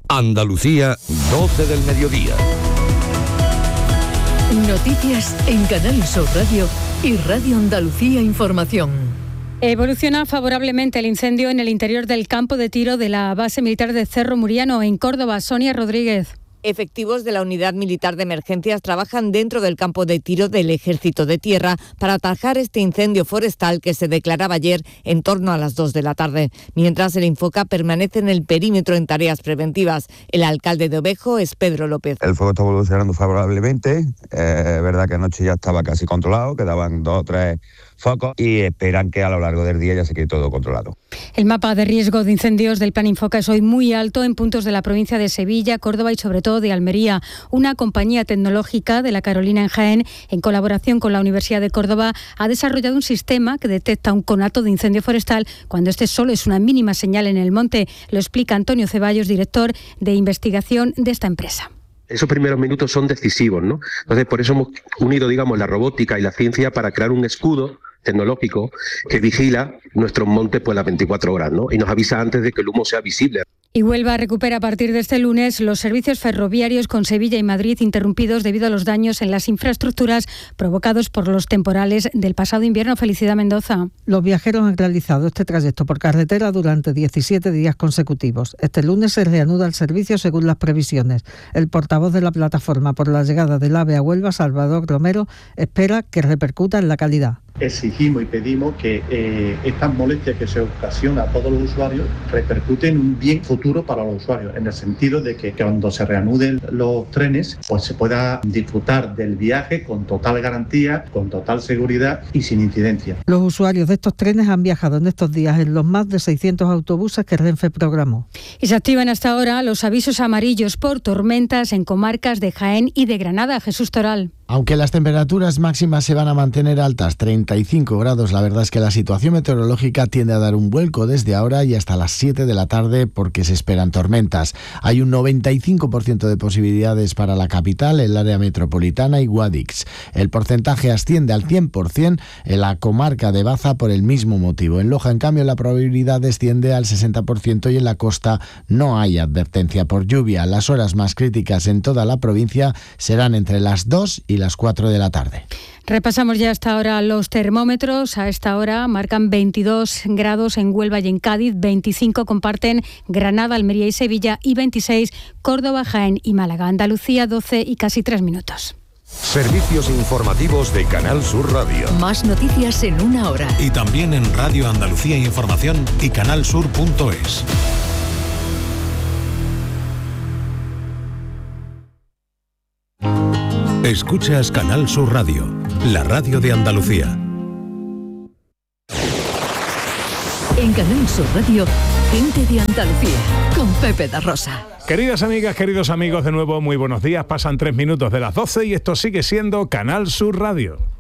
Andalucía, 12 del mediodía. Noticias en Canal Sur Radio y Radio Andalucía Información. Evoluciona favorablemente el incendio en el interior del campo de tiro de la base militar de Cerro Muriano, en Córdoba. Sonia Rodríguez. Efectivos de la Unidad Militar de Emergencias trabajan dentro del campo de tiro del Ejército de Tierra para atajar este incendio forestal que se declaraba ayer en torno a las 2 de la tarde. Mientras el Infoca permanece en el perímetro en tareas preventivas. El alcalde de Ovejo es Pedro López. El fuego está evolucionando favorablemente. Es verdad que anoche ya estaba casi controlado, quedaban 2 o 3 focos y esperan que a lo largo del día ya se quede todo controlado. El mapa de riesgo de incendios del Plan Infoca es hoy muy alto en puntos de la provincia de Sevilla, Córdoba y sobre todo de Almería. Una compañía tecnológica de la Carolina en Jaén, en colaboración con la Universidad de Córdoba, ha desarrollado un sistema que detecta un conato de incendio forestal cuando este solo es una mínima señal en el monte. Lo explica Antonio Ceballos, director de investigación de esta empresa. Esos primeros minutos son decisivos, ¿no? Entonces, por eso hemos unido, digamos, la robótica y la ciencia para crear un escudo tecnológico que vigila nuestros montes pues las 24 horas, ¿no? Y nos avisa antes de que el humo sea visible. Y Huelva recupera a partir de este lunes los servicios ferroviarios con Sevilla y Madrid interrumpidos debido a los daños en las infraestructuras provocados por los temporales del pasado invierno. Felicidad Mendoza. Los viajeros han realizado este trayecto por carretera durante 17 días consecutivos. Este lunes se reanuda el servicio según las previsiones. El portavoz de la plataforma por la llegada del AVE a Huelva, Salvador Romero, espera que repercuta en la calidad. Exigimos y pedimos que estas molestias que se ocasiona a todos los usuarios repercuten en un bien futuro para los usuarios, en el sentido de que cuando se reanuden los trenes, pues se pueda disfrutar del viaje con total garantía, con total seguridad y sin incidencia. Los usuarios de estos trenes han viajado en estos días en los más de 600 autobuses que Renfe programó. Y se activan hasta ahora los avisos amarillos por tormentas en comarcas de Jaén y de Granada. Jesús Toral. Aunque las temperaturas máximas se van a mantener altas, 35 grados, la verdad es que la situación meteorológica tiende a dar un vuelco desde ahora y hasta las 7 de la tarde porque se esperan tormentas. Hay un 95% de posibilidades para la capital, el área metropolitana y Guadix. El porcentaje asciende al 100% en la comarca de Baza por el mismo motivo. En Loja, en cambio, la probabilidad desciende al 60% y en la costa no hay advertencia por lluvia. Las horas más críticas en toda la provincia serán entre las 2 y las 4 de la tarde. Repasamos ya hasta ahora los termómetros. A esta hora marcan 22 grados en Huelva y en Cádiz, 25 comparten Granada, Almería y Sevilla y 26 Córdoba, Jaén y Málaga. Andalucía, 12 y casi 3 minutos. Servicios informativos de Canal Sur Radio. Más noticias en una hora. Y también en Radio Andalucía Información y canalsur.es. Escuchas Canal Sur Radio, la radio de Andalucía. En Canal Sur Radio, gente de Andalucía, con Pepe da Rosa. Queridas amigas, queridos amigos, de nuevo muy buenos días. Pasan 3 minutos de las 12 y esto sigue siendo Canal Sur Radio.